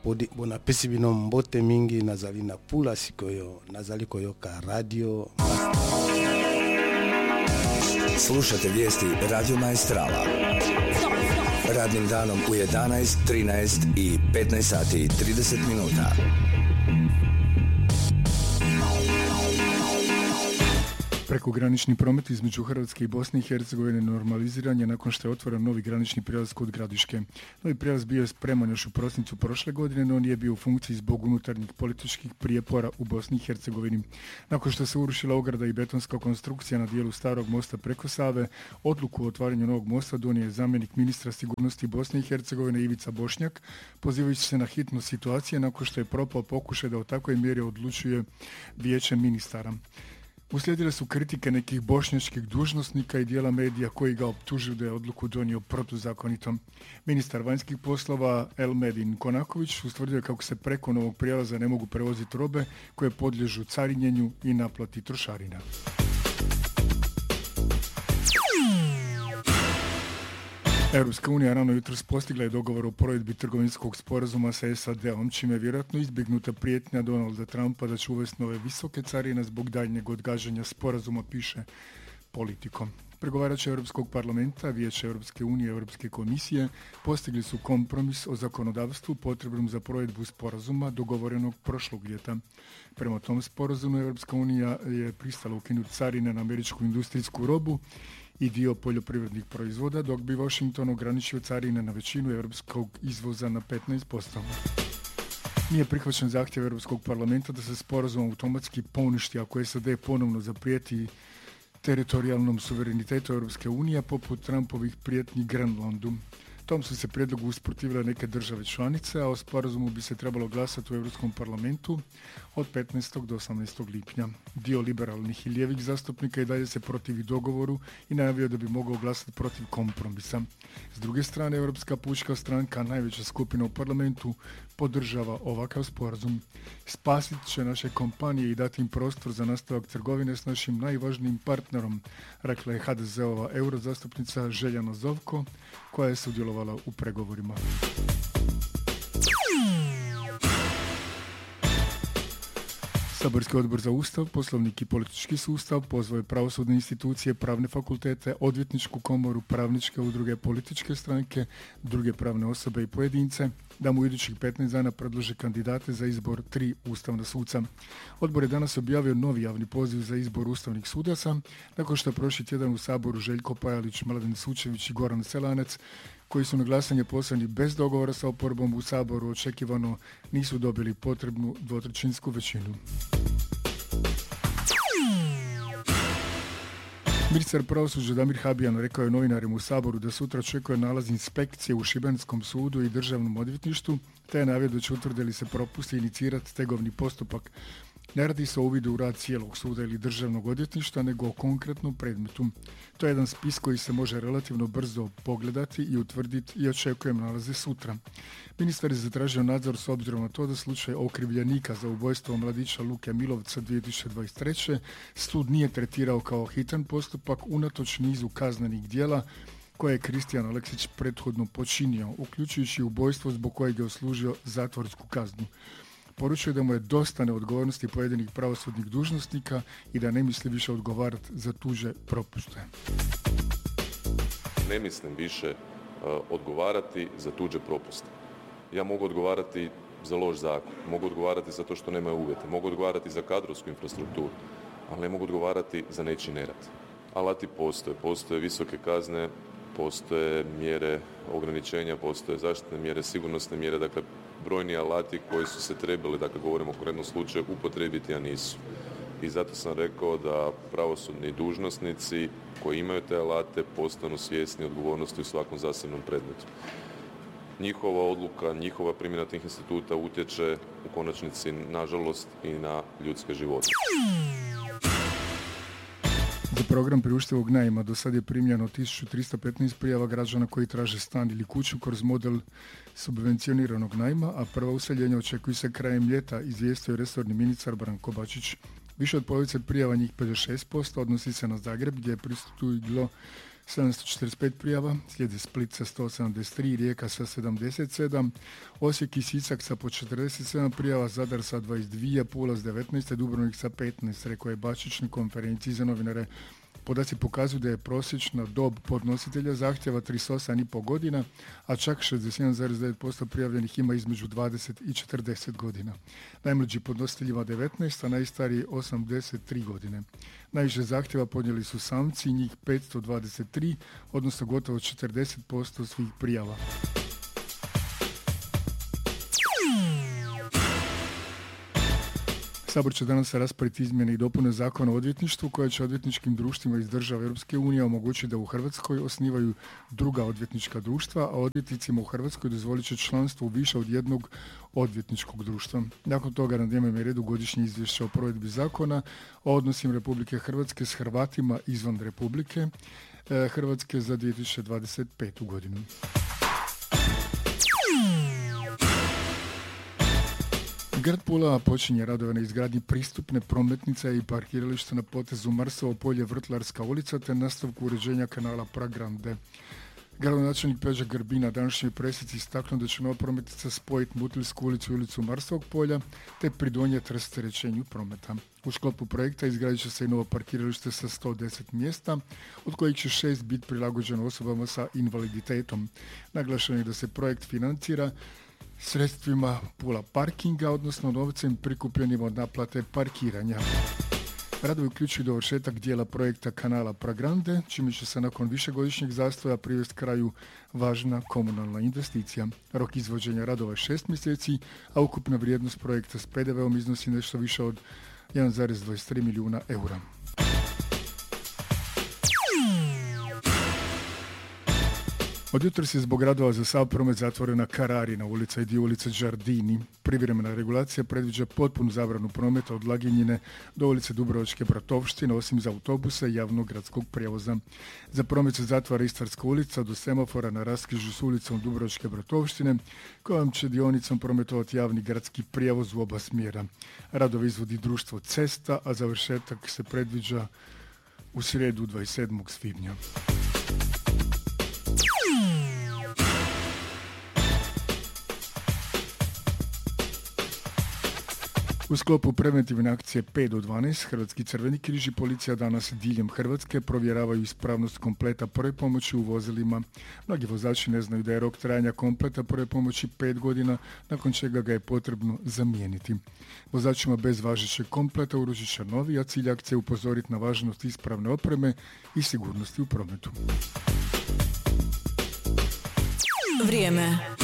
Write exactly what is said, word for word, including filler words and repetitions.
podi bona pesi bino mbote mingi nazali na pula sikoyo nazali koyoka radio. Slušate vijesti Radio Maestrala. Radnim danom u jedanaest, trinaest i petnaest sati i trideset minuta. Prekogranični promet između Hrvatske i Bosne i Hercegovine normaliziran je nakon što je otvoren novi granični prijelaz kod Gradiške. Novi prijelaz bio je spreman još u prosincu prošle godine, no nije bio u funkciji zbog unutarnjih političkih prijepora u Bosni i Hercegovini. Nakon što se urušila ograda i betonska konstrukcija na dijelu starog mosta preko Save, odluku o otvaranju novog mosta donio je zamjenik ministra sigurnosti Bosne i Hercegovine Ivica Bošnjak, pozivajući se na hitnost situacije nakon što je propao pokušaj da u takvoj mjeri odlučuje vijeće ministara. Uslijedile su kritike nekih bošnjačkih dužnosnika i dijela medija koji ga optužuju da je odluku donio protuzakonitom. Ministar vanjskih poslova Elmedin Konaković ustvrdio kako se preko novog prijelaza ne mogu prevoziti robe koje podliježu carinjenju i naplati trošarina. Europska unija rano jutros postigla je dogovor o provedbi trgovinskog sporazuma sa S A D-om, čime je vjerojatno izbjegnuta prijetnja Donalda Trumpa da će uvesti nove visoke carine zbog daljnjeg odgađanja sporazuma, piše Politico. Pregovarači Europskog parlamenta, Vijeća Europske unije i Europske komisije postigli su kompromis o zakonodavstvu potrebnom za provedbu sporazuma dogovorenog prošlog ljeta. Prema tom sporazumu Europska unija je pristala ukinuti carine na američku industrijsku robu i dio poljoprivrednih proizvoda, dok bi Washington ograničio carine na većinu europskog izvoza na petnaest posto. Nije prihvaćen zahtjev Europskog parlamenta da se sporazum automatski poništi ako S A D ponovno zaprijeti teritorijalnom suverenitetu Europske unije, poput Trumpovih prijetnji Grenlandu. Tom su se prijedlogu usprotivile neke države članice, a o sporazumu bi se trebalo glasati u Europskom parlamentu od petnaestog do osamnaestog lipnja. Dio liberalnih i lijevih zastupnika i dalje se protivi dogovoru i najavio da bi mogao glasati protiv kompromisa. S druge strane, Europska pučka stranka, najveća skupina u parlamentu, podržava ovakav sporazum. Spasit će naše kompanije i dati im prostor za nastavak trgovine s našim najvažnijim partnerom, rekla je H D Z-ova eurozastupnica Željana Zovko, koja je sudjelovala u pregovorima. Saborski odbor za Ustav, Poslovnik i politički sustav pozvao je pravosudne institucije, pravne fakultete, odvjetničku komoru, pravničke udruge, političke stranke, druge pravne osobe i pojedince da mu idućih petnaest dana predlože kandidate za izbor tri ustavna suca. Odbor je danas objavio novi javni poziv za izbor ustavnih sudaca, nakon što je prošli tjedan u Saboru Željko Pajalić, Mladen Sučević i Goran Selanec, koji su na glasanje poslani bez dogovora sa oporbom u Saboru, očekivano nisu dobili potrebnu dvotrećinsku većinu. Ministar pravosuđa Damir Habijan rekao je novinarima u Saboru da sutra očekuje nalaz inspekcije u Šibenskom sudu i državnom odvjetništvu, te je najavio da će utvrdili se propusti inicirati stegovni postupak. Ne radi se o uvidu u rad cijelog suda ili državnog odvjetništva, nego o konkretnom predmetu. To je jedan spis koji se može relativno brzo pogledati i utvrditi i očekujem nalaze sutra. Ministar je zatražio nadzor s obzirom na to da slučaj okrivljenika za ubojstvo mladića Luke Milovca dvije tisuće dvadeset treće sud nije tretirao kao hitan postupak unatoč nizu kaznenih djela koje je Kristijan Aleksić prethodno počinio, uključujući ubojstvo zbog kojeg je odslužio zatvorsku kaznu. Poručuje da mu je dosta neodgovornosti pojedinih pravosudnih dužnosnika i da ne misli više odgovarati za tuđe propuste. Ne mislim više uh, odgovarati za tuđe propuste. Ja mogu odgovarati za loš zakon, mogu odgovarati za to što nemaju uvjete, mogu odgovarati za kadrovsku infrastrukturu, ali ne mogu odgovarati za nečiji nerad. Alati postoje, postoje visoke kazne, postoje mjere ograničenja, postoje zaštitne mjere, sigurnosne mjere, dakle brojni alati koji su se trebali, dakle govorimo o konkretnom slučaju, upotrijebiti, a nisu. I zato sam rekao da pravosudni dužnosnici koji imaju te alate postanu svjesni odgovornosti u svakom zasebnom predmetu. Njihova odluka, njihova primjena tih instituta utječe u konačnici, nažalost, i na ljudske živote. Za program priuštivog najma do sad je primljeno tisuću tristo petnaest prijava građana koji traže stan ili kuću kroz model subvencioniranog najma, a prva useljenja očekuju se krajem ljeta, izvijestio je resorni ministar Branko Bačić. Više od polovice prijava, njih pedeset šest posto, odnosi se na Zagreb, gdje je pristiglo sedamsto četrdeset pet prijava, slijedi Split sa sto osamdeset tri, Rijeka sa sedamdeset sedam, Osijek i Sisak sa po četrdeset sedam prijava, Zadar sa dvadeset dva, Pula s devetnaest, Dubrovnik sa petnaest, rekao je Bačić na konferenciji za novinare. Podaci pokazuju da je prosječna dob podnositelja zahtjeva trideset osam i pol godina, a čak šezdeset jedan zarez devet posto prijavljenih ima između dvadeset i četrdeset godina. Najmlađi podnositelj ima devetnaest, a najstariji osamdeset tri godine. Najviše zahtjeva podnijeli su samci, njih petsto dvadeset tri, odnosno gotovo četrdeset posto svih prijava. Sabor će danas raspraviti izmjene i dopune zakona o odvjetništvu koje će odvjetničkim društvima iz država Europske unije omogućiti da u Hrvatskoj osnivaju druga odvjetnička društva, a odvjetnicima u Hrvatskoj dozvolit će članstvo u više od jednog odvjetničkog društva. Nakon toga na dnevnom je redu godišnje izvješće o provedbi zakona o odnosima Republike Hrvatske s Hrvatima izvan Republike Hrvatske za dvije tisuće dvadeset petu godinu. Grad Pula počinje radove na izgradnji pristupne prometnice i parkirališta na potezu Marsovo polje Vrtlarska ulica te nastavku uređenja kanala Pragrande. Gradonačelnik Peđa Grbina današnjoj presici istaknuo da će nova prometnica spojiti Mutilsku ulicu i ulicu Marsovog polja te pridonijeti rasterećenju prometa. U sklopu projekta izgradit će se i novo parkiralište sa sto deset mjesta, od kojih će šest biti prilagođeno osobama sa invaliditetom. Naglašeno je da se projekt financira sredstvima Pula parkinga, odnosno novcem prikupljenim od naplate parkiranja. Radovi uključuju dovršetak dijela projekta kanala Pragrande, čime će se nakon višegodišnjeg zastoja privesti kraju važna komunalna investicija. Rok izvođenja radova je šest mjeseci, a ukupna vrijednost projekta s pe de veom iznosi nešto više od jedan zarez dvadeset tri milijuna eura. Od jutros je zbog radova za sav promet zatvorena Kararina ulica i dio ulice Đardini. Privremena regulacija predviđa potpunu zabranu prometa od Laginjine do ulice Dubrovačke Bratovštine, osim za autobuse i javnog gradskog prijevoza. Za promet se zatvara Istarska ulica do semafora na raskrižju s ulicom Dubrovačke Bratovštine, kojom će dionicom prometovati javni gradski prijevoz u oba smjera. Radove izvodi društvo Cesta, a završetak se predviđa u srijedu dvadeset sedmog svibnja. U sklopu preventivne akcije pet do dvanaest Hrvatski crveni križ i policija danas diljem Hrvatske provjeravaju ispravnost kompleta prve pomoći u vozilima. Mnogi vozači ne znaju da je rok trajanja kompleta prve pomoći pet godina, nakon čega ga je potrebno zamijeniti. Vozačima bez važećeg kompleta uručit će novi, a cilj akcije je upozoriti na važnost ispravne opreme i sigurnosti u prometu. Vrijeme.